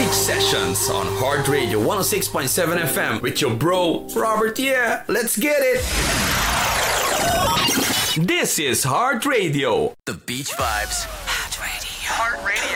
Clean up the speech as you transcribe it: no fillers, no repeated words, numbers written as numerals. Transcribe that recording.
Beach Sessions on Heart Radio 106.7 FM with your bro, Robert. Yeah, let's get it. This is Heart Radio. The Beach Vibes. Heart Radio. Heart Radio.